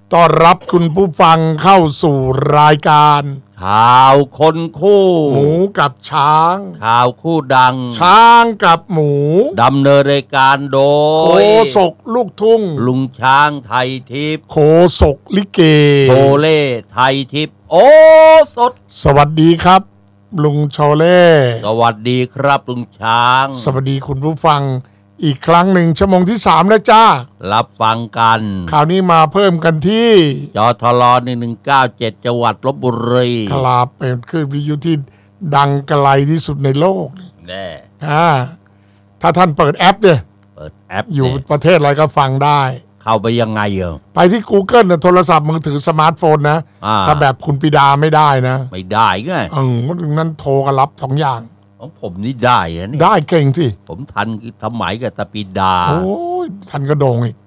ต้อนรับคุณผู้ฟังเข้าสู่รายการข่าวคนคู่หมูกับช้างข่าวคู่ดังช้างกับหมูดำเนินรายการโดยโคศกลูกทุ่งลุงช้างไทยทิพย์โคศกลิเกโชเล่ไทยทิพย์โอสดสวัสดีครับลุงโชเล่สวัสดีครับลุงช้างสวัสดีคุณผู้ฟังอีกครั้งหนึ่งชั่วโมงที่3แล้วจ้ารับฟังกันคราวนี้มาเพิ่มกันที่จทล1197จังหวัดลพบุรีครับเป็นคลื่นวิทยุที่ดังไกลที่สุดในโลกแน่ถ้าท่านเปิดแอปเนี่ยเปิดแอปอยู่ประเทศอะไรก็ฟังได้เข้าไปยังไงไปที่ Google นะโทรศัพท์มือถือสมาร์ทโฟนนะถ้าแบบคุณปิดาไม่ได้นะไม่ได้ไงนั้นโทรกันรับ2อย่างของผมนี่ได้นี่ได้เก่งสิผมทันสมัยกับตะปีดาโอ้ยทันกระโดงอีก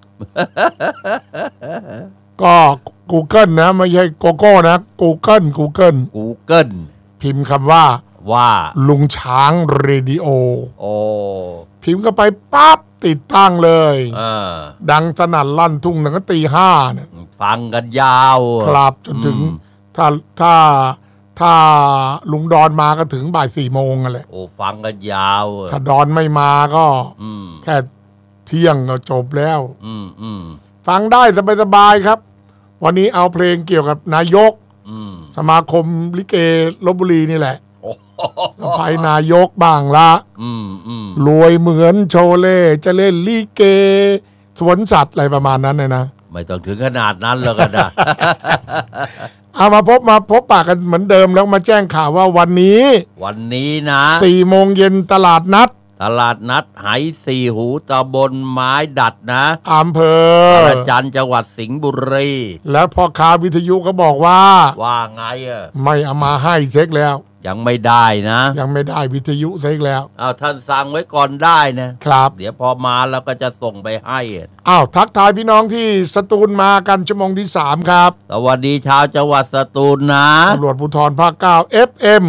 ก็ Google นะไม่ใช่โกโก้นะ Google พิมพ์คำว่าลุงช้างเรดิโอพิมพ์เข้าไปปั๊บติดตั้งเลยดังสนั่นลั่นทุ่งตั้งแต่ตี 5นะฟังกันยาวครับจนถึงถ้าลุงดอนมาก็ถึงบ่าย 4 โมงกันแหละโอ้ฟังกันยาวถ้าดอนไม่มาก็แค่เที่ยงก็จบแล้วฟังได้สบายๆครับวันนี้เอาเพลงเกี่ยวกับนายกสมาคมลิเกลพบุรีนี่แหละไปนายกบ้างละรวยเหมือนโชเล่จะเล่นลิเกสวนสัตว์อะไรประมาณนั้นเลยนะไม่ต้องถึงขนาดนั้นแล้วกันนะเอามาพบปะกันเหมือนเดิมแล้วมาแจ้งข่าวว่าวันนี้นะ 4 โมงเย็นตลาดนัดไหสี่หูตำบลไม้ดัดนะอำเภอประจันจังหวัดสิงห์บุรีแล้วพ่อค้าวิทยุก็บอกว่าไงไม่เอามาให้เช็คแล้วยังไม่ได้นะยังไม่ได้วิทยุเช็คแล้วท่านสั่งไว้ก่อนได้นะครับเดี๋ยวพอมาแล้วก็จะส่งไปให้ทักทายพี่น้องที่สตูลมากันชั่วโมงที่3ครับสวัสดีชาวจังหวัดสตูลนะตำรวจภูธรภาค9 FM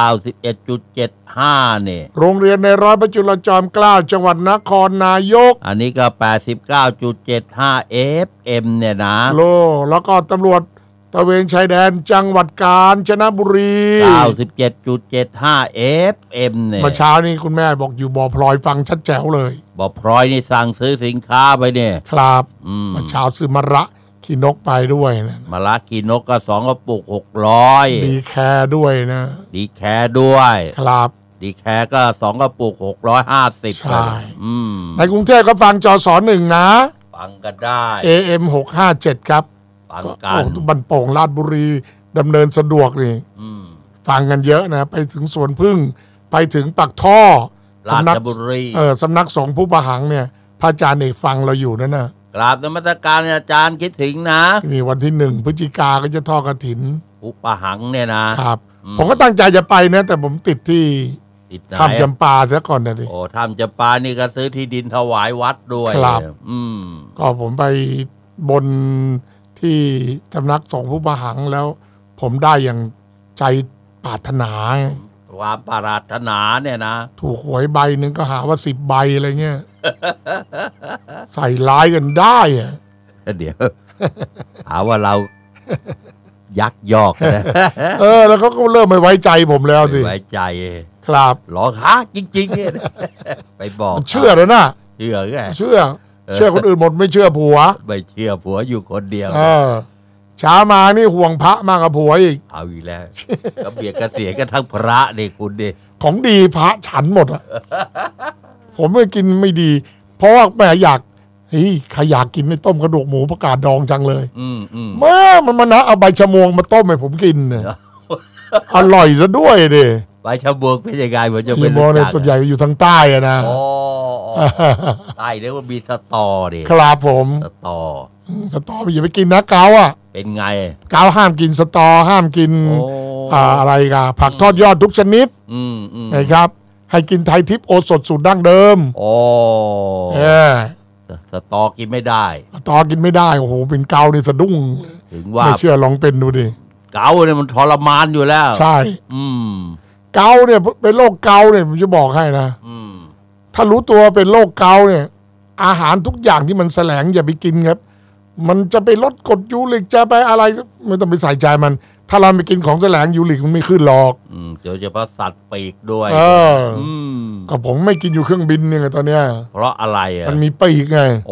91.75เนี่ยโรงเรียนในร้อยพระจุลจอมเกล้าจังหวัดนครนายกอันนี้ก็ 89.75 FM เนี่ยนะแล้วก็ตำรวจตระเวนชายแดนจังหวัดกาญจนบุรี 97.75 FM เนี่ยเมื่อเช้านี้คุณแม่บอกอยู่บ่อพลอยฟังชัดแจ๋วเลยบ่อพลอยนี่สั่งซื้อสินค้าไปเนี่ยครับเมื่อเช้าซื้อมะระขี้นกไปด้วยนะมะระขี้นกก็2 กระปุก 600 ดีแคร์ด้วยนะดีแคร์ด้วยครับดีแคร์ก็2 กระปุก 650 ใช่ในกรุงเทพก็ฟังจส1นะฟังก็ได้ AM 657ครับบันโป่งลาดบุรีดำเนินสะดวกนี่ฟังกันเยอะนะไปถึงสวนพึ่งไปถึงปากท่อราชบุรีสำนักสงฆ์ผู้ประหังเนี่ยพระอาจารย์เอกฟังเราอยู่นั่นนะกราบนมัสการอาจารย์คิดถึงนะนี่วันที่1 พฤศจิกาก็จะทอดกฐินผู้ประหังเนี่ยนะครับผมก็ตั้งใจจะไปนะแต่ผมติดที่ถ้ำจำปาซะก่อนนะดิถ้ำจำปานี่ก็ซื้อที่ดินถวายวัดด้วยครับก็ผมไปบนที่สำนักสงฆ์ผู้ประหังแล้วผมได้อย่างใจปรารถนาความปรารถนาเนี่ยนะถูกหวยใบหนึ่งก็หาว่า10 ใบอะไรเงี้ย ใส่ร้ายกันได้เดี๋ยวหาว่าเรายักยอกนะแล้วเขาก็เริ่มไม่ไว้ใจผมแล้วสิไว้ใจครับหรอคะจริงๆเนี่ยไปบอกเชื่อเลยนะเชื่อคนอื่นหมดไม่เชื่อผัวไม่เชื่อผัวอยู่คนเดียวเช้ามานี่ห่วงพระมากกับผัวอีกเอาอีกแล้วก็เบียดกระเสียกันทั้งพระเด็กคุณดิของดีพระฉันหมดผมไม่กินไม่ดีเพราะว่าแม่อยากใครอยากกินไม่ต้มกระดูกหมูผักกาดดองจังเลยมันนะเอาใบชะมวงมาต้มให้ผมกินเนี่ยอร่อยซะด้วยดิใบชะมวงเป็นยังไงมันจะเป็นรู้จักส่วนใหญ่อยู่ทางใต้นะใต้เรียกว่ามีสตอดิครับผมสตออย่าไปกินนะเกาเป็นไงเกาห้ามกินสตอห้ามกินอะไรกันผักทอดยอดทุกชนิดนะครับให้กินไทยทิพย์โอสถสูตรดั้งเดิมสตอกินไม่ได้สตอกินไม่ได้โอ้โหเป็นเกาเนี่ยสะดุ้งถึงว่าไม่เชื่อลองเป็นดูดิเกาเนี่ยมันทรมานอยู่แล้วใช่เกาเนี่ยเป็นโรคเกาเนี่ยผมจะบอกให้นะถ้ารู้ตัวเป็นโรคเกาเนี่ยอาหารทุกอย่างที่มันแสลงอย่าไปกินครับมันจะไปลดกรดยูริกจะไปอะไรไม่ต้องไปใส่ใจมัน ถ้าเราไปกินของแสลงยูริกมันไม่ขึ้นหรอกเดี๋ยวจะเพราะสัตว์ปีกด้วยก็ผมไม่กินอยู่เครื่องบินเนี่ยตอนเนี้ยเพราะอะไรมันมีปีกไงโอ้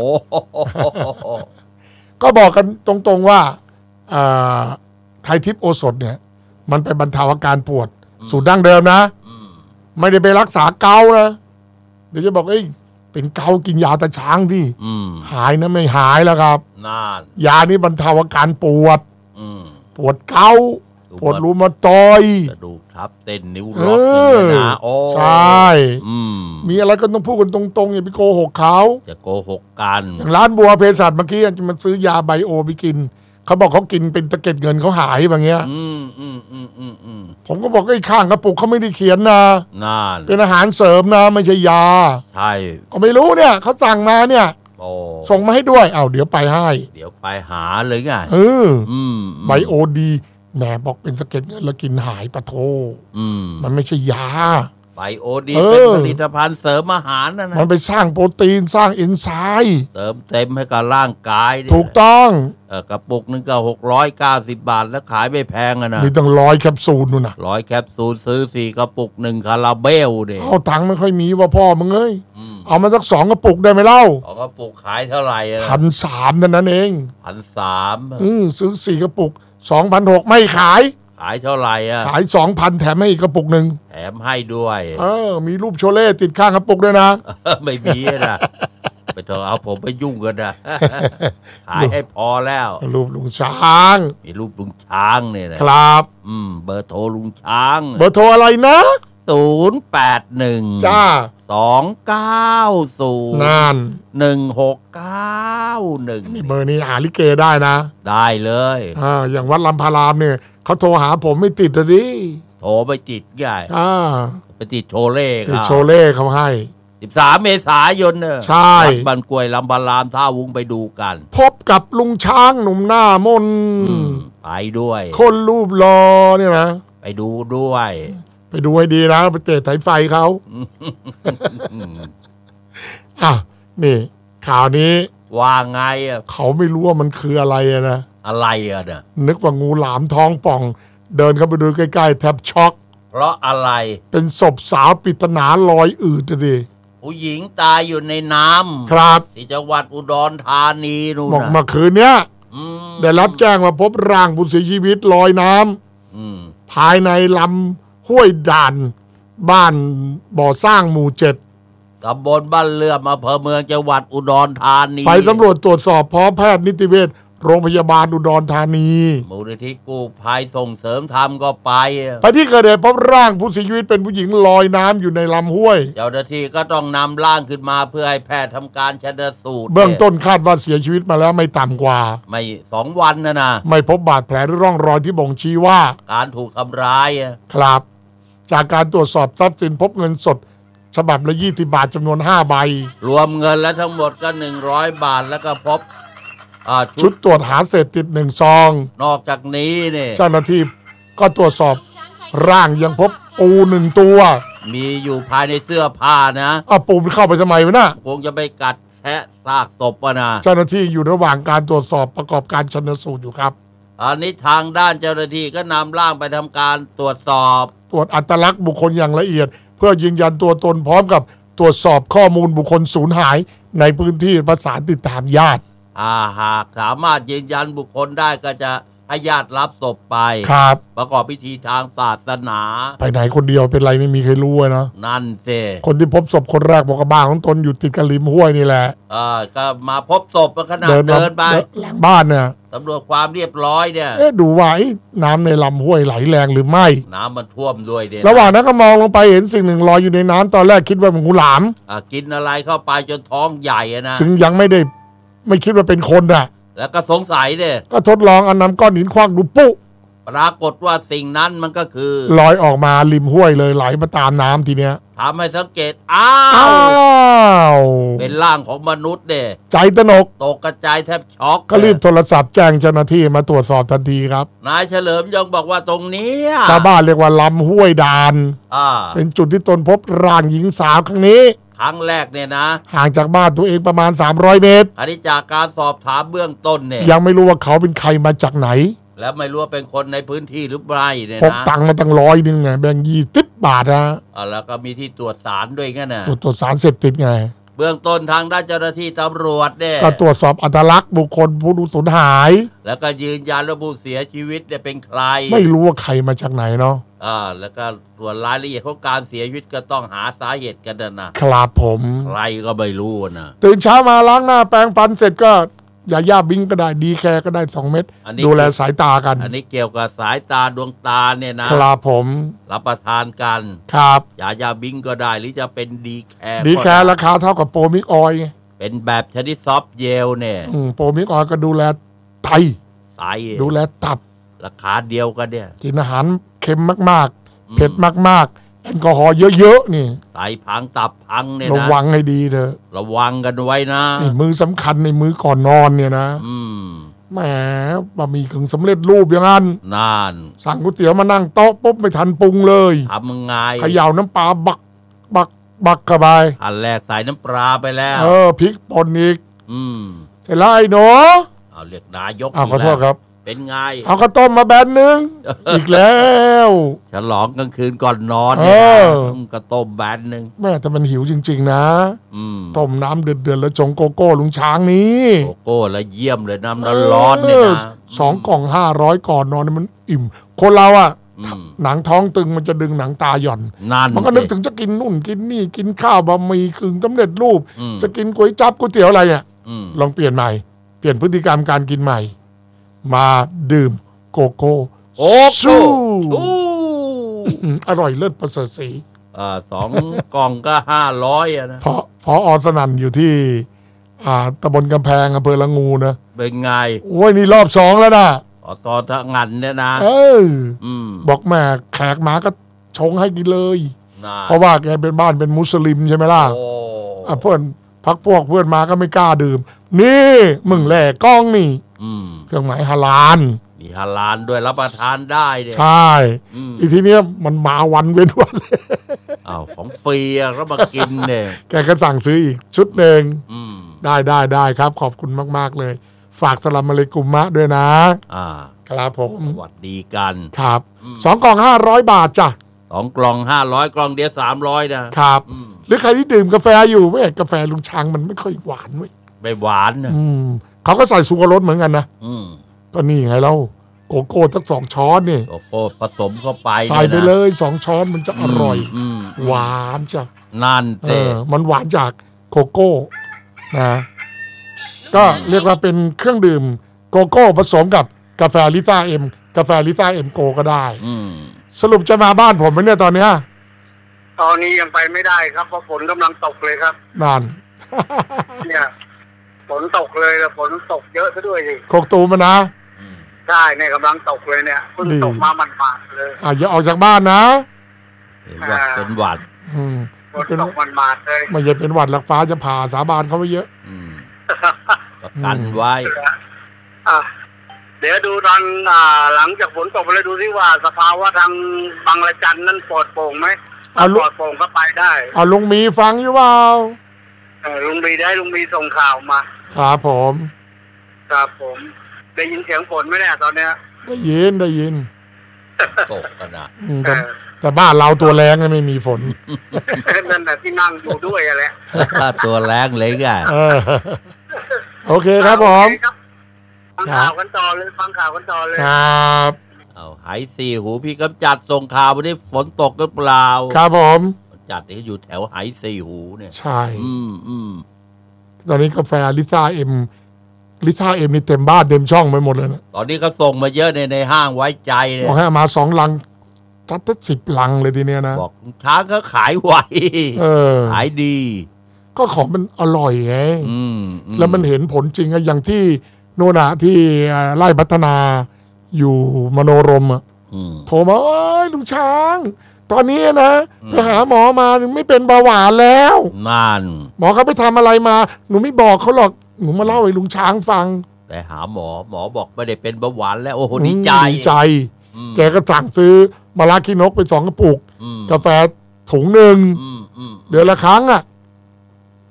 ก็บอกกันตรงๆว่าไทยทิพย์โอสถเนี่ยมันไปบรรเทาอาการปวดสูตรดั้งเดิมนะไม่ได้ไปรักษาเกานะเดี๋ยวจะบอกเป็นเกากินยาตาช้างที่หายนะไม่หายแล้วครับยานี้บรรเทาอาการปวดปวดเกาปวดรูมาตอยกระดูกทับเส้นนิ้วล็อกนะโอ้ใช่มีอะไรก็ต้องพูดกันตรงๆอย่าไปโกหกเขาจะโกหกกันอย่างร้านบัวเภสัชเมื่อกี้จะมาซื้อยาไบโอไปกินเขาบอกเขากินเป็นตะเก็ดเงินเขาหายแบบเงี้ยผมก็บอกข้างกระปุกเขาไม่ได้เขียนนะเป็นอาหารเสริมนะไม่ใช่ยาใช่ก็ไม่รู้เนี่ยเขาสั่งมาเนี่ยส่งมาให้ด้วยเดี๋ยวไปให้เดี๋ยวไปหาเลยไงไบโอดีแหมบอกเป็นสะเก็ดเงินแล้วกินหายปะโทมันไม่ใช่ยาไบโอดีเป็นผลิตภัณฑ์เสริมอาหารนะมันไปสร้างโปรตีนสร้างเอนไซม์เติมเต็มให้กับร่างกายถูกต้องกระปุกนึงก็690 บาทแล้วขายไม่แพงนะมีตั้ง100 แคปซูลนู่นนะ 100 แคปซูลซื้อ4 กระปุก1 คาราเบลเนี่ยเอาตังค์ไม่ค่อยมีว่าพ่อมึงเอามาสัก2 กระปุกได้ไหมเล่า 2 กระปุกขายเท่าไหร่ 1,300นั่นเอง 1,300 ซื้อ4 กระปุก2,600ไม่ขายเท่าไหร่ขาย 2,000 แถมให้อีกกระปุกหนึ่งแถมให้ด้วยมีรูปโชเล่ติดข้างกระปุกด้วยนะไม่มีนะไปเถอะเอาผมไปยุ่งกันนะขายให้พอแล้วรูปลุงช้างมีรูปลุงช้างเนี่ยนะครับเบอร์โทรลุงช้างเบอร์โทรอะไรนะ 081 จ้า 290 นั่น 1691 นี่เบอร์นี้หาลิเกได้นะได้เลยอย่างวัดลำพารามเนี่ยเขาโทรหาผมไม่ติดสิโทรไปติดไงไปติดโชเล่ติดโชเล่เขาให้ 13 เมษายนเนี่ยใช่บ้านกล้วยลำพารามท่าวุ้งไปดูกันพบกับลุงช้างหนุ่มหน้ามนไปด้วยคนรูปรอเนี่ยนะไปดูด้วยไปดูให้ดีนะไปเตะสายไฟเขานี่ข่าวนี้ว่าไงเขาไม่รู้ว่ามันคืออะไรนะอะไรเนี่ยนึกว่างูหลามท้องป่องเดินเข้าไปดูใกล้ๆแทบช็อกเพราะอะไรเป็นศพสาวปริศนาลอยอืดสิผู้หญิงตายอยู่ในน้ำครับที่จังหวัดอุดรธานีนู่นบอกเมื่อคืนเนี้ยได้รับแจ้งว่าพบร่างผู้เสียชีวิตลอยน้ำภายในลำห้วยด่านบ้านบ่อสร้างหมู่7 ตำบลบ้านเลื่อมอำเภอเมืองจังหวัดอุดรธานีไปสำรวจตรวจสอบพร้อมแพทย์นิติเวชโรงพยาบาลอุดรธานีมูลนิธิกู้ภัยส่งเสริมธรรมก็ไปที่เกิดเหตุพบร่างผู้เสียชีวิตเป็นผู้หญิงลอยน้ำอยู่ในลำห้วยเจ้าหน้าที่ก็ต้องนำร่างขึ้นมาเพื่อให้แพทย์ทำการชันสูตรเบื้องต้นคาดว่าเสียชีวิตมาแล้วไม่ต่ำกว่าไม่2 วันนะไม่พบบาดแผลหรือร่องรอยที่บ่งชี้ว่าการถูกทำร้ายครับจากการตรวจสอบทรัพย์สินพบเงินสดฉบับละ20 บาทจำนวน5 ใบรวมเงินแล้วทั้งหมดก็100 บาทแล้วก็พบชุดตรวจหาเศษติด1 ซองนอกจากนี้เนี่ยเจ้าหน้าที่ก็ตรวจสอบร่างยังพบปู1 ตัวมีอยู่ภายในเสื้อผ้านะปูมันเข้าไปทำไมวะน่ะคงจะไปกัดแทะซากศพนะเจ้าหน้าที่อยู่ระหว่างการตรวจสอบประกอบการชันสูตรอยู่ครับอันนี้ทางด้านเจ้าหน้าที่ก็นำร่างไปทำการตรวจสอบตรวจอัตลักษณ์บุคคลอย่างละเอียดเพื่อยืนยันตัวตนพร้อมกับตรวจสอบข้อมูลบุคคลสูญหายในพื้นที่ประสานติดตามญาติหากสามารถยืนยันบุคคลได้ก็จะให้ญาติรับศพไปครับประกอบพิธีทางศาสนาไปไหนคนเดียวเป็นไรไม่มีใครรู้นะนั่นสิคนที่พบศพคนแรกบอกกับบ้านของตนอยู่ติดกับริมห้วยนี่แหละก็มาพบศพขณะเดินไปหลังบ้านเนี่ยตำรวจความเรียบร้อยเนี่ยดูว่าน้ำในลำห้วยไหลแรงหรือไม่น้ำมันท่วมด้วยเนี่ยระหว่างนั้นก็มองลงไปเห็นสิ่งหนึ่งลอยอยู่ในน้ำตอนแรกคิดว่าเป็นงูหลามกินอะไรเข้าไปจนท้องใหญ่นะซึ่งยังไม่คิดว่าเป็นคนอ่ะแล้วก็สงสัยเนี่ยก็ทดลองเอาน้ำก้อนหินคว้างดูปุ๊ปรากฏว่าสิ่งนั้นมันก็คือลอยออกมาริมห้วยเลยไหลมาตามน้ำทีเนี้ยทำให้สังเกตเป็นร่างของมนุษย์เด้ใจตนกตกกระจายแทบช็อกก็รีบโทรศัพท์แจ้งเจ้าหน้าที่มาตรวจสอบทันทีครับนายเฉลิมยังบอกว่าตรงนี้ชาวบ้านเรียกว่าลำห้วยดานเป็นจุดที่ตนพบร่างหญิงสาวครั้งนี้ครั้งแรกเนี่ยนะห่างจากบ้านตัวเองประมาณ300 เมตรอันนี้จากการสอบถามเบื้องต้นเนี่ยยังไม่รู้ว่าเขาเป็นใครมาจากไหนแล้วไม่รู้ว่าเป็นคนในพื้นที่หรือไม่เนี่ยพกนะตังค์มาตั้ง100ไงแบ่ง20 บาทนะแล้วก็มีที่ตรวจสารด้วยงั้นน่ะตรวจสารเสพติดไงเบื้องต้นทางด้านเจ้าหน้าที่ตำรวจเนี่ยก็ตรวจสอบอัตลักษณ์บุคคลผู้สูญหายแล้วก็ยืนยันว่าผู้เสียชีวิตเนี่ยเป็นใครไม่รู้ว่าใครมาจากไหนเนาะแล้วก็ส่วนรายละเอียดของการเสียชีวิตก็ต้องหาสาเหตุกันนะครับผมใครก็ไม่รู้นะตื่นเช้ามาล้างหน้าแปรงฟันเสร็จก็ยาย่าบิงก็ได้ดีแคร์ก็ได้2 เม็ดดูแลสายตากันอันนี้เกี่ยวกับสายตาดวงตาเนี่ยนะครับผมรับประทานกันครับยาบิงก็ได้หรือจะเป็นดีแคร์ดีแคร์ก็ได้ราคาเท่ากับโปรมิกออยล์ไงเป็นแบบชนิดซอฟต์เจลเนี่ยโปรมิกออยล์ก็ดูแลไตไตดูแลตับราคาเดียวกันเนี่ยกินอาหารเค็มมากๆ เผ็ดมากๆแอลกอฮอล์เยอะๆนี่ไตพังตับพังเนี่ยระนะวังให้ดีเถอะระวังกันไว้นะนี่มือสำคัญในมือก่อนนอนเนี่ยนะ แหมบะหมี่กึ่งสำเร็จรูปอย่างนั้นนานสั่งก๋วยเตี๋ยวมานั่งโต๊ะปุ๊บไม่ทันปรุงเลยทำยังไงเขย่าน้ำปลาบักเข้าไปอันแรกใส่น้ำปลาไปแล้วพริกป่นอีก เสร็จแล้วไอ้หนูเอาเรียกนายกขอโทษครับเป็นไงเอาข้าวต้มมาแบนหนึ่ง อีกแล้วฉลองกลางคืนก่อนนอนเอเนี่ยอนะก็ต้มแบนหนึ่งแม่แต่มันหิวจริงๆนะ ต้มน้ำเดือดๆแล้วจงโกโก้ลุงช้างนี้โกโก้แล้วเยี่ยมเลยน้ำร้อนๆเนี่ยนะ 2 กล่อง500ก่อนนอนมันอิ่ม คนเราอะหนังท้องตึงมันจะดึงหนังตาหย่อนนั่นมันก็นึกถึงจะกินนู่นกินนี่กินข้าวบะหมี่กึ่งสำเร็จรูป จะกินก๋วยจั๊บก๋วยเตี๋ยวอะไรอ่ะลองเปลี่ยนใหม่ เปลี่ยนพฤติกรรมการกินใหม่ มาดื่มโกโก้โอ้โหสู้อร่อยเลิศประเสริฐศรี 2 กล่องก็500อะนะพอสนั่นอยู่ที่ตำบลกำแพงอำเภอละงูนะเป็นไงโอ้ยนี่รอบ2แล้วนะตอนทั้งงันเนี่ยนะบอกแม่แขกมาก็ชงให้กินเลยนะเพราะว่าแกเป็นบ้านเป็นมุสลิมใช่ไหมล่ะโอ้เพื่อนพักพวกเพื่อนมาก็ไม่กล้าดื่ม นี่มึงแหล่กล้องนี่เครื่องหมายฮาลาลมีฮาลาลด้วยรับประทานได้เนี่ยใช่อีทีเนี้ยมันมาวันเว้นวันของฟรีอะก็มากินเนี่ยแกก็สั่งซื้ออีกชุดหนึ่งได้ครับ ขอบคุณมากๆเลย ฝากสลัมอะลัยกุมมะด้วยนะครับผมสวัสดีกันครับ2 กล่อง500 บาทจ้ะ 2 กล่อง500 กล่องเดียว300นะครับหรือใครที่ดื่มกาแฟอยู่เว้ยกาแฟลุงช้างมันไม่ค่อยหวานเว้ยไม่หวานนะเขาก็ใส่ซูกรสเหมือนกันนะก็นี่ไงเราโกโก้สัก2 ช้อนนี่โอ้โหผสมเข้าไปใส่ไปนี่นะเลย2 ช้อนมันจะอร่อยหวานจ้ะนั่นเต้มันหวานจากโกโก้นะก็เรียกว่าเป็นเครื่องดื่มโกโก้ผสมกับกาแฟลิต้าเอ็มกาแฟลิต้าเอ็มโกก็ได้สรุปจะมาบ้านผมไหมเนี่ยตอนเนี้ยตอนนี้ยังไปไม่ได้ครับเพราะฝนกำลังตกเลยครับนั่นเนี่ยฝนตกเลยแล้วฝนตกเยอะซะด้วยสิโคกตูมนะใช่เนี่ยกำลังตกเลยเนี่ยเพิ่งตกมามันปาดๆเลยอย่าออกจากบ้านนะเป็นหวัดฝนตกมันมาดๆเลยไม่ใช่เป็นหวัดหลักฟ้าจะผ่าสาบานเขาไปเยอะประกันไว้อ่ะเดี๋ยวดูตอนหลังจากฝนตกไปเลยดูที่ว่าสภาวะทางบางระจันนั้นปลอดโปร่งไหมถ้าปลอดโปร่งก็ไปได้ลุงมีฟังอยู่เปล่าลุงมีส่งข่าวมาครับผมครับผม ได้ยินเสียงฝนไหมเนี่ยตอนเนี้ยได้ยินตกกันนะแต่บ้านเราตัวแรงไม่มีฝนนั่นแหละที่นั่งอยู่ด้วยอะแหละตัวแรงเลยไงโอเคครับผมฟังข่าวกันต่อเลยครับเอาหายสี่หูพี่กำจัดส่งข่าววันนี้ฝนตกหรือเปล่าครับผมจัดที่อยู่แถวหายสี่หูเนี่ยใช่ตอนนี้กาแฟลิซ่าเอ็มนี่เต็มบ้านเต็มช่องไปหมดเลยนะตอนนี้เขาส่งมาเยอะในห้างไว้ใจเนี่ยบอกให้มา2 ลังจัดตั้ง10 ลังเลยทีเนี้ยนะบอกช้างก็ขายไวขายดีก็ของมันอร่อยไงแล้วมันเห็นผลจริงอะอย่างที่โน่นอะที่ไร่พัฒนาอยู่มโนรมอะโทรมาลุงช้าง ตอนนี้นะไปหาหมอมาไม่เป็นเบาหวานแล้วนั่นหมอเขาไปทำอะไรมาหนูไม่บอกเขาหรอกหนูมาเล่าให้ลุงช้างฟังแต่หาหมอบอกไม่ได้เป็นเบาหวานแล้วโอ้โหดีใจแกก็สั่งซื้อมาลาคินกไป2 กระปุกกาแฟถุงหนึ่งเดือนละครั้งอะ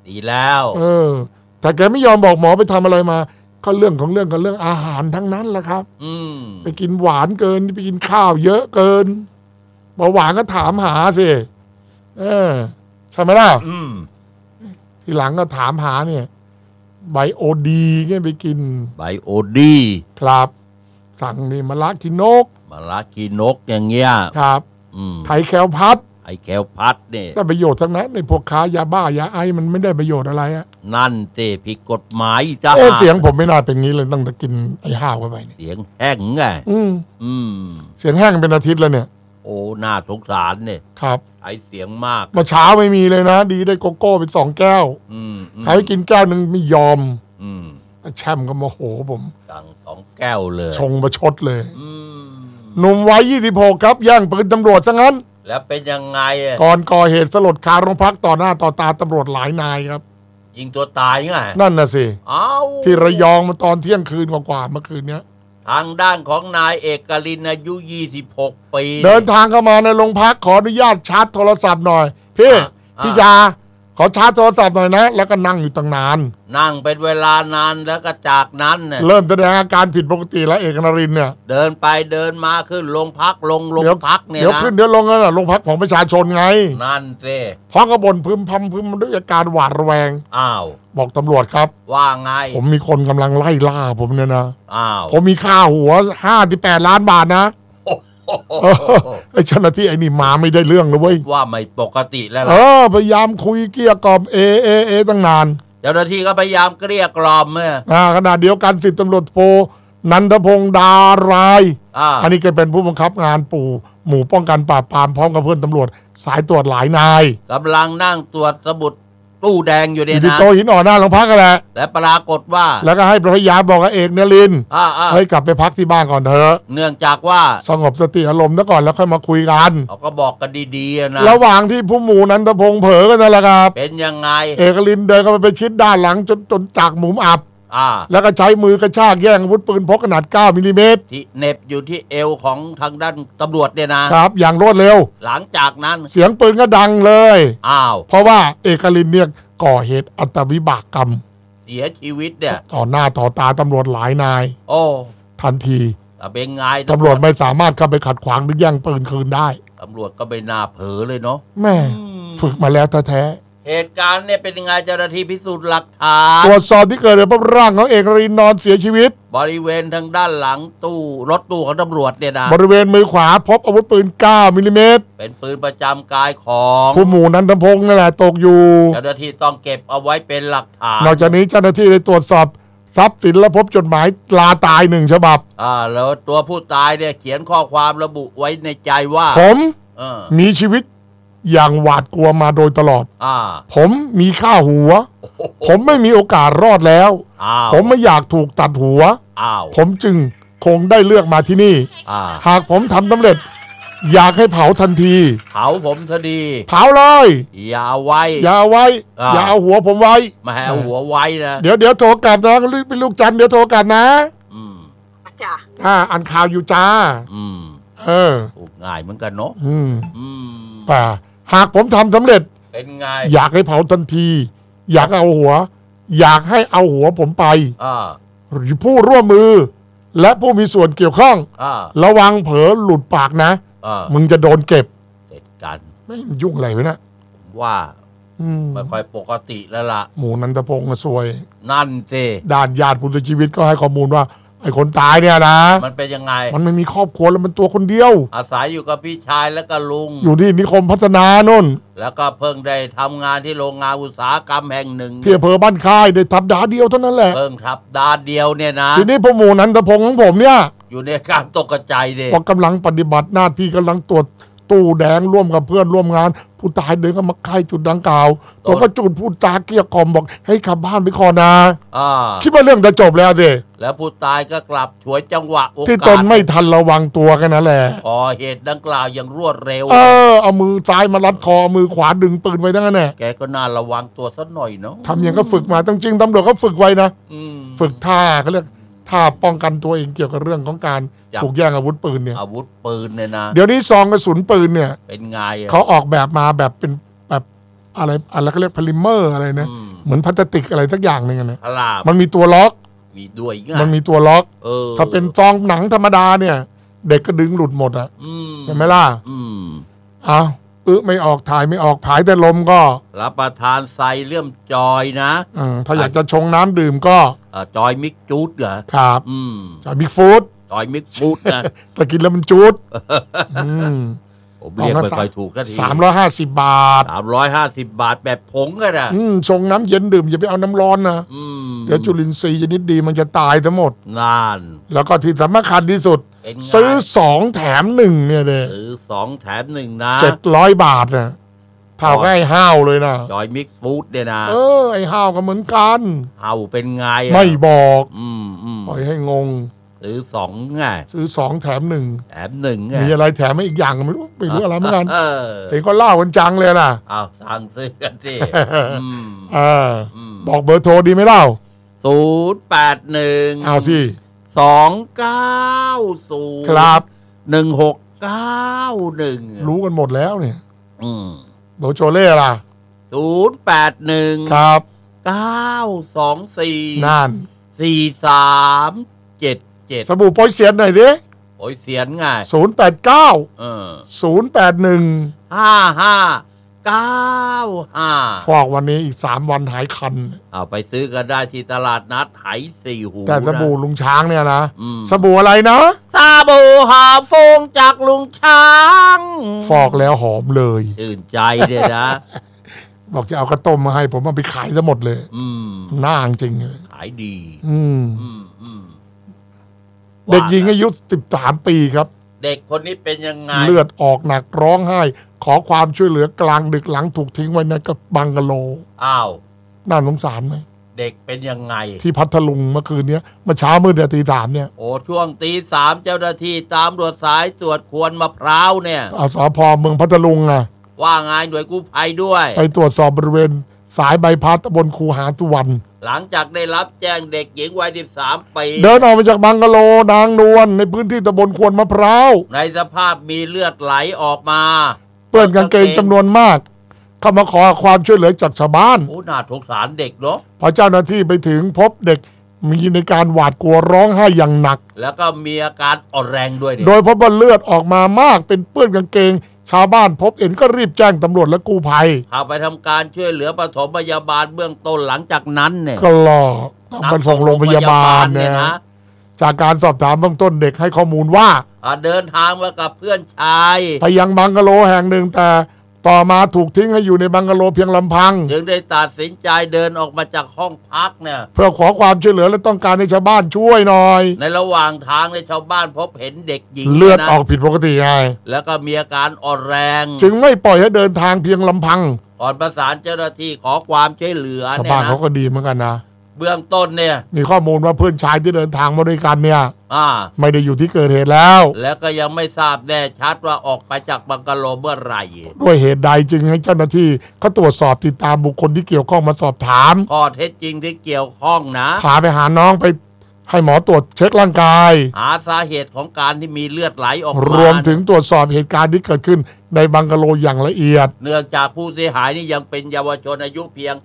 ดีแล้วแต่แกไม่ยอมบอกหมอไปทำอะไรมาก็เรื่องของเรื่องกับเรื่องอาหารทั้งนั้นแหละครับไปกินหวานเกินไปกินข้าวเยอะเกินเบาหวานก็ถามหาสิใช่ไหมล่ะทีหลังก็ถามหาเนี่ยไบโอดีเงี้ยไปกินไบโอดีครับสั่งนี่มะระกินกอย่างเงี้ยครับไทยแคลพัดเนี่ยได้ประโยชน์ทั้งนั้นในพวกค้ายาบ้ายาไอมันไม่ได้ประโยชน์อะไรอะนั่นเตะผิดกฎหมายจ้าเสียงผมไม่น่าเป็นงี้เลยต้องกินไอ้ห้าวเข้าไปเสียงแห้งไงเสียงแห้งเป็นอาทิตย์แล้วเนี่ยโอ้น่าสงสารเนี่ยครับไอเสียงมากเมื่อเช้าไม่มีเลยนะดีได้โกโก้เป็น2 แก้วใครกินแก้วนึงไม่ยอมแต่แช่มก็โมโหผมสั่ง2 แก้วเลยชงประชดเลยหนุ่มวัย26ครับย่างปืนตำรวจซะงั้นแล้วเป็นยังไงก่อนก่อเหตุสลดคาโรงพักต่อหน้าต่อตาตำรวจหลายนายครับยิงตัวตายไงนั่นน่ะสิที่ระยองมาตอนเที่ยงคืนกว่าเมื่อคืนเนี้ยทางด้านของนายเอกลินอายุ26 ปีเดินทางเข้ามาในโรงพักขออนุญาตชาร์จโทรศัพท์หน่อยพี่จาขอชาร์จโทรศัพท์หน่อยนะแล้วก็นั่งอยู่ตั้งนานนั่งเป็นเวลานานแล้วก็จากนั้นเริ่มแสดงอาการผิดปกติแล้วเอกนรินเนี่ยเดินไปเดินมาขึ้นโรงพักลงพักเนี่ยนะเดี๋ยวขึ้นเดี๋ยวลงนั่นแหละโรงพักของประชาชนไงนั่นสิพร้อมกับบ่นพึมพำด้วยอาการหวาดระแวงบอกตำรวจครับว่าไงผมมีคนกำลังไล่ล่าผมเนี่ยนะผมมีค่าหัว58 ล้านบาทนะไอ้เจ้าหน้าที่ไอ้นี่มาไม่ได้เรื่องเลยเว้ยว่าไม่ปกติแล้วพยายามคุยเกลี้ยกล่อมตั้งนานเจ้าหน้าที่ก็พยายามเกลี้ยกล่อมขณะเดียวกัน10 ตำรวจโทนันทพงษ์ดารายอันนี้แกเป็นผู้บังคับงานหมู่ป้องกันปราบปรามพร้อมกับเพื่อนตำรวจสายตรวจหลายนายกำลังนั่งตรวจสมุดตู้แดงอยู่เนี่ยนะที่โตหินอ่อนหน้าโรงพักกันแหละและปรากฏว่าแล้วก็ให้ภรรยาบอกกับเอกนรินให้กลับไปพักที่บ้านก่อนเถอะเนื่องจากว่าสงบสติอารมณ์ซะก่อนแล้วค่อยมาคุยกันเขาก็บอกกันดีๆนะระหว่างที่ผู้หมู่นันทพงษ์เผลอกันนั่นแหละครับเป็นยังไงเอกลินเดินเข้าไปชิดด้านหลังจนจากหมุมอับแล้วก็ใช้มือกระชากแย่งอาวุธปืนพกขนาด9 มิลลิเมตรที่เน็บอยู่ที่เอวของทางด้านตำรวจเนี่ยนะครับอย่างรวดเร็วหลังจากนั้นเสียงปืนก็ดังเลยเพราะว่าเอกลินเนี่ยก่อเหตุอัตวิบากกรรมเสียชีวิตเนี่ยต่อหน้าต่อตาตำรวจหลายนายทันทีเป็นไงตำรวจไม่สามารถเข้าไปขัดขวางหรือแย่งปืนคืนได้ตำรวจก็ไม่น่าเผลอเลยเนาะแม่ฝึกมาแล้วแท้เหตุการณ์เนี่ยเป็นยังไงเจ้าหน้าที่พิสูจน์หลักฐานตรวจสอบที่เกิดเหตุพบร่างของเอกรินนอนเสียชีวิตบริเวณทางด้านหลังรถตู้ของตำรวจเนี่ยนะบริเวณมือขวาพบอาวุธปืน9 มิลลิเมตรเป็นปืนประจำกายของผู้หมู่นันทพงษ์นั่นแหละตกอยู่เจ้าหน้าที่ต้องเก็บเอาไว้เป็นหลักฐานนอกจากนี้เจ้าหน้าที่ได้ตรวจสอบทรัพย์สินและพบจดหมายลาตาย1 ฉบับแล้วตัวผู้ตายเนี่ยเขียนข้อความระบุไว้ในใจว่าผมมีชีวิตอย่างหวาดกลัวมาโดยตลอดผมมีค่าหัวผมไม่มีโอกาสรอดแล้วผมไม่อยากถูกตัดหัวผมจึงคงได้เลือกมาที่นี่หากผมทำสำเร็จอยากให้เผาทันทีเผาผมทันทีเผาเลยอย่าไว้อย่าเอาหัวผมไว้มาเอาหัวไว้นะเดี๋ยวโทรกลับนะเป็นลูกจันเดี๋ยวโทรกลับนะจ้าอ่านข่าวอยู่จ้าง่ายเหมือนกันเนาะป่าหากผมทำสำเร็จเป็นไงอยากให้เผาทันทีอยากเอาหัวอยากให้เอาหัวผมไปหรือผู้ร่วมมือและผู้มีส่วนเกี่ยวข้องระวังเผลอหลุดปากนะมึงจะโดนเก็บกันไม่ยุ่งอะไรไว้นะว่าไม่ค่อยปกติแล้วล่ะหมู่นันทพงษ์ซวยนั่นสิด้านญาติผู้เสียชีวิตก็ให้ข้อมูลว่าไอ้คนตายเนี่ยนะมันเป็นยังไงมันไม่มีครอบครัวแล้วมันตัวคนเดียวอาศัยอยู่กับพี่ชายแล้วก็ลุงอยู่ที่นิคมพัฒนาโน่นแล้วก็เพิ่งได้ทำงานที่โรงงานอุตสาหกรรมแห่งหนึ่งที่อำเภอบ้านค่ายได้ทับดาเดียวเท่านั้นแหละเพิ่งทับดาเดียวเนี่ยนะทีนี้พ่อหมู่นันทพงษ์ของผมเนี่ยอยู่ในการตกใจเลยพอกำลังปฏิบัติหน้าที่กำลังตรวจตู้แดงร่วมกับเพื่อนร่วมงานผู้ตายเดินเข้ามาใกล้จุดดังกล่าวตัวก็จุดพูดจาเกลี้ยกล่อมบอกให้ขับบ้านไปขอนะคิดว่าเรื่องจะจบแล้วสิแล้วผู้ตายก็กลับฉวยจังหวะโอกาสที่ตนไม่ทันระวังตัวกันนั่นแหละก่อเหตุดังกล่าวอย่างรวดเร็วเอามือซ้ายมารัดคอมือขวาดึงปืนไว้ทั้งนั้นแหละแกก็น่าระวังตัวสักหน่อยเนาะทำอย่างก็ฝึกมาจริงๆตำรวจก็ฝึกไว้นะฝึกท่าเขาเรียกท่าป้องกันตัวเองเกี่ยวกับเรื่องของการถูกแย่งอาวุธปืนเนี่ยอาวุธปืนเนี่ยนะเดี๋ยวนี้ซองกระสุนปืนเนี่ยเป็นไงเขาออกแบบมาแบบเป็นแบบอะไรเขาเรียกพลิเมอร์อะไรนะเหมือนพลาสติกอะไรสักอย่างหนึ่งนะมันมีตัวล็อกมีด้วยมันมีตัวล็อกถ้าเป็นซองหนังธรรมดาเนี่ยเด็กก็ดึงหลุดหมดอ่ะเห็นไหมล่ะอ้าวไม่ออกถ่ายไม่ออกผายแต่ลมก็รับประทานไซเลื่อมจอยนะถ้าอยากจะชงน้ำดื่มก็จอยมิกจูดเหรอครับจอยมิกฟู้ดจอยมิกฟู้ดนะแต่กินแล้วมันจูดผมเรียกไม่ค่อยถูกกันที 350 บาท 350 บาทแบบผงก็ได้ชงน้ำเย็นดื่มอย่าไปเอาน้ำร้อนนะเดี๋ยวจุลินทรีย์ชนิดดีมันจะตายทั้งหมดนานแล้วก็ที่สำคัญที่สุดซื้อ2 แถม 1เนี่ยเลยซื้อ2 แถม 1นะ 700 บาทนะเท่ากับไอ้ห้าวเลยนะจอยมิกฟู้ดเนี่ยนะไอ้ห้าวก็เหมือนกันห้าวเป็นไงไม่บอกปล่อยให้งงซื้อ2ไงซื้อ2 แถม 1 แถม 1ไงมีอะไรแถมอีกอย่างไม่รู้อะไรเหมือนกันเห็นก็เล่ากันจังเลยนะสั่งซื้อกันสิบอกเบอร์โทรดีไหมเล่า 081 เอาสิ 290 ครับ 1691 รู้กันหมดแล้วเนี่ยเบอร์โชเล่ล่ะ 081 ครับ 924 นั่น 4377 สบู่โปรยเสียนหน่อยดิโปรยเสียนไง 089 081 5595 ฟอกวันนี้อีก3 วันหายคันเอาไปซื้อกันได้ที่ตลาดนัดไหสี่หูแต่สบู่ลุงช้างเนี่ยนะสบู่อะไรนะสบู่หอมฟงจากลุงช้างฟอกแล้วหอมเลยตื่นใจเลยนะบอกจะเอากระต้มมาให้ผมมาไปขายซะหมดเลยน่าจริงเลยขายดีเด็กหญิงอายุ13 ปีครับเด็กคนนี้เป็นยังไงเลือดออกหนักร้องไห้ขอความช่วยเหลือกลางดึกหลังถูกทิ้งไว้ในกับบังกะโลน่าสงสารไหมเด็กเป็นยังไงที่พัทลุงเมื่อคืนนี้เมื่อเช้ามืดตี 3เนี่ยช่วงตี 3เจ้าหน้าที่ตามตรวจสายตรวจควนมะพร้าวเนี่ยสพเมืองพัทลุงนะว่าไงหน่วยกู้ภัยด้วยไปตรวจสอบบริเวณสายใบพัดตำบลคูหาสุวรรณหลังจากได้รับแจ้งเด็กหญิงวัย13 ปีเดินออกมาจากบังกะโลนางนวลในพื้นที่ตำบลควนมะพร้าวในสภาพมีเลือดไหลออกมาเปื้อนกางเกงจำนวนมากเข้ามาขอความช่วยเหลือจากชาวบ้านน่าสงสารเด็กเนาะพอเจ้าหน้าที่ไปถึงพบเด็กมีในการหวาดกลัวร้องไห้อย่างหนักแล้วก็มีอาการอ่อนแรงด้วยโดยพบว่าเลือดออกมามากเป็นเปื้อนกางเกงชาวบ้านพบเห็นก็รีบแจ้งตำรวจและกู้ภัยเข้าไปทำการช่วยเหลือปฐมพยาบาลเบื้องต้นหลังจากนั้นเนี่ยก็รอต้องไปส่งโรงพยาบาลเนี่ยนะจากการสอบถามเบื้องต้นเด็กให้ข้อมูลว่าเดินทางมากับเพื่อนชายไปยังบังกะโลแห่งหนึ่งแต่ต่อมาถูกทิ้งให้อยู่ในบังกะโลเพียงลำพังจึงได้ตัดสินใจเดินออกมาจากห้องพักเนี่ยเพื่อขอความช่วยเหลือและต้องการให้ชาวบ้านช่วยหน่อยในระหว่างทางในชาวบ้านพบเห็นเด็กหญิงเลือดออกผิดปกติไงแล้วก็มีอาการอ่อนแรงจึงไม่ปล่อยให้เดินทางเพียงลำพังก่อนประสานเจ้าหน้าที่ขอความช่วยเหลือชาวบ้านเขาก็ดีเหมือนกันนะเบื้องต้นเนี่ยมีข้อมูลว่าเพื่อนชายที่เดินทางมาด้วยกันเนี่ยไม่ได้อยู่ที่เกิดเหตุแล้วก็ยังไม่ทราบแน่ชัดว่าออกไปจากบังกะโลเมื่อไหร่ด้วยเหตุใดจึงให้เจ้าหน้าที่เขาตรวจสอบติดตามบุคคลที่เกี่ยวข้องมาสอบถามข้อเท็จจริงที่เกี่ยวข้องนะพาไปหาน้องไปให้หมอตรวจเช็คร่างกายหาสาเหตุของการที่มีเลือดไหลออกมารวมถึงตรวจสอบเหตุการณ์ที่เกิดขึ้นในบังกะโลอย่างละเอียดเนื่องจากผู้เสียหายนี่ยังเป็นเยาวชนอายุเพียง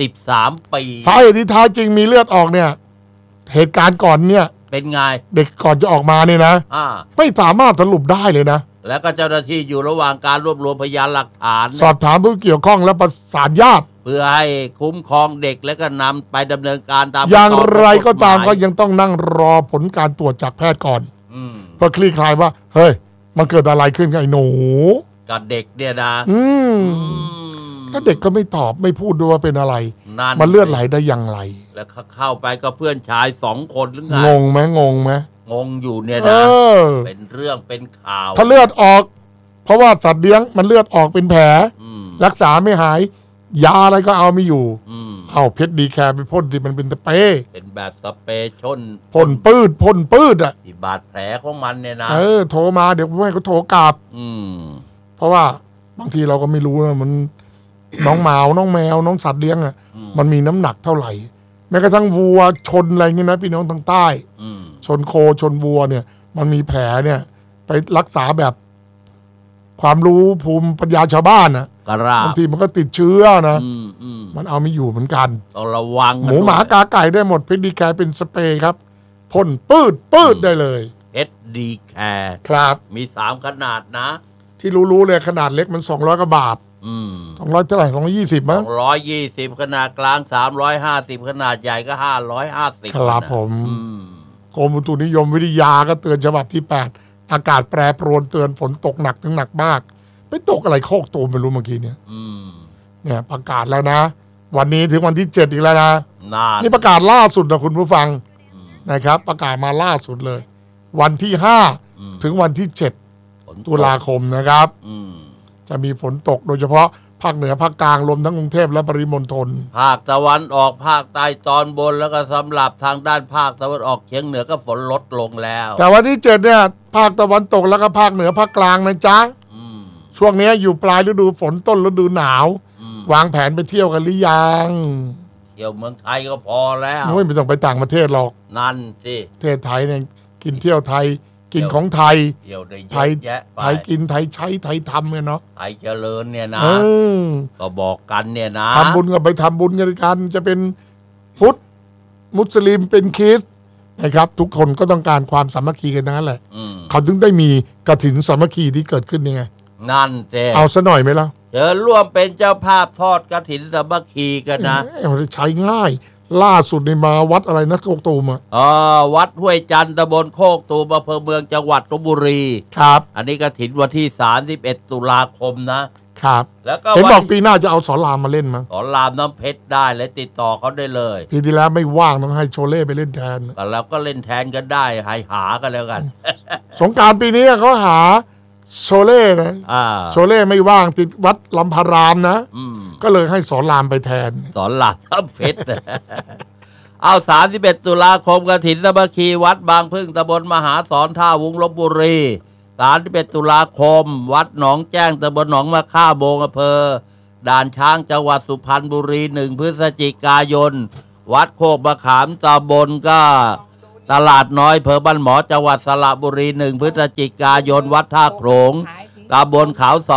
13 ปีสาเหตุที่แท้จริงมีเลือดออกเนี่ยเหตุการณ์ก่อนเนี่ยเป็นไงเด็กก่อนจะออกมาเนี่ยนะไม่สามารถสรุปได้เลยนะแล้วก็เจ้าหน้าที่อยู่ระหว่างการรวบรวมพยานหลักฐานสอบถามผู้เกี่ยวข้องและประสานญาติเพื่อให้คุ้มครองเด็กและก็นำไปดำเนินการตามอย่างไรก็ตามก็ยังต้องนั่งรอผลการตรวจจากแพทย์ก่อนเพื่อคลี่คลายว่าเฮ้ยมันเกิดอะไรขึ้นกับไอ้หนูกับเด็กเนี่ยนะถ้าเด็กก็ไม่ตอบไม่พูดด้วยว่าเป็นอะไรมันเลือดไหลได้อย่างไรแล้วเข้าไปก็เพื่อนชาย2 คนหรือไงงงไหมงงอยู่เนี่ยนะเป็นเรื่องเป็นข่าวถ้าเลือดออกเพราะว่าสัตว์เลี้ยงมันเลือดออกเป็นแผลรักษาไม่หายยาอะไรก็เอาไม่อยู่เอาเพชรดีแคร์ไปพ่นที่มันเป็นสเปรย์เป็นแบบสเปรย์พ่นปืดอ่ะที่บาดแผลของมันเนี่ยนะโทรมาเดี๋ยวให้เขาโทรกลับเพราะว่าบางทีเราก็ไม่รู้นะมันน้องหมาน้องแมวน้องสัตว์เลี้ยงอ่ะมันมีน้ำหนักเท่าไหร่แม้กระทั่งวัวชนอะไรเงี้ยนะพี่น้องทางใต้ชนโคชนวัวเนี่ยมันมีแผลเนี่ยไปรักษาแบบความรู้ภูมิปัญญาชาวบ้านนะกระราบบางทีมันก็ติดเชื้อนะอืมมันเอาไม่อยู่เหมือนกันต้องระวังหมูหมากาไก่ได้หมดพิษดีแคร์เป็นสเปรย์ครับพ่นปืดได้เลย SD Care ครับมี3ขนาดนะที่รู้เลยขนาดเล็กมัน200กว่าบาท200เท่าไหร่220มั้ง 220ขนาดกลาง350ขนาดใหญ่ก็550 ครับผมกรมอุตุนิยมวิทยาก็เตือนฉบับที่ 8 อากาศแปรปรวนเตือนฝนตกหนักถึงหนักมากไปตกอะไรโคกตูมไม่รู้เมื่อกี้เนี่ยประกาศแล้วนะ วันนี้ถึงวันที่7อีกแล้วนะนี่ประกาศล่าสุดนะคุณผู้ฟังนะครับ ประกาศมาล่าสุดเลย วันที่5ถึงวันที่7ตุลาคมนะครับจะมีฝนตกโดยเฉพาะภาคเหนือภาคกลางรวมทั้งกรุงเทพและปริมณฑลภาคตะวันออกภาคใต้ตอนบนแล้วก็สำหรับทางด้านภาคตะวันออกเฉียงเหนือก็ฝนลดลงแล้วแต่วันที่7เนี่ยภาคตะวันตกแล้วก็ภาคเหนือภาคกลางนะจ๊ะช่วงนี้อยู่ปลายฤดูฝนต้นฤดูหนาววางแผนไปเที่ยวกันหรือยังเที่ยวเมืองไทยก็พอแล้วไม่ต้องไปต่างประเทศหรอกนั่นสิประเทศไทยเนี่ยกินเที่ยวไทยกินของไทยไทยกินไทยใช้ไทยทำเนี่ยเนาะไทยเจริญเนี่ยนะก็บอกกันเนี่ยนะทำบุญก็ไปทำบุญกันจะเป็นพุทธมุสลิมเป็นคริสต์นะครับทุกคนก็ต้องการความสามัคคีกันทั้งนั้นแหละเขาถึงได้มีกฐินสามัคคีที่เกิดขึ้นยังไงนั่นเจ๊เอาซะหน่อยไหมล่ะเชิญร่วมเป็นเจ้าภาพทอดกฐินสามัคคีกันนะใช้ง่ายล่าสุดในมาวัดอะไรนะโคกตูมวัดห้วยจันทร์ตำบลโคกตูมอำเภอเมืองจังหวัดลพบุรีครับอันนี้กฐินวันที่31ตุลาคมนะครับแล้วก็เห็นบอกปีหน้าจะเอาสอนรามมาเล่นมั้งสอนรามน้ำเพชรได้เลยติดต่อเขาได้เลยปีที่แล้วไม่ว่างต้องให้โชเล่ไปเล่นแทนแล้วก็เล่นแทนกันได้หากันแล้วกันสงกรานต์ปีนี้เขาหาโชเล่นะโชเล่ไม่ว่างติดวัดลำพารามนะก็เลยให้สอนรามไปแทนสอนรามน้ำเพชรเอา31ตุลาคมกฐินสามัคคีวัดบางพึ่งตำบลมหาสอนท่าวุ้งลพบุรี31ตุลาคมวัดหนองแจ้งตำบลหนองมะค่าโบงอำเภอด่านช้างจังหวัดสุพรรณบุรี1พฤศจิกายนวัดโคกมะขามตำบลก็ตลาดน้อยอำเภอบ้านหมอจังหวัดสระบุรี1พฤศจิกายนวัดท่าโขลงตำบลเขา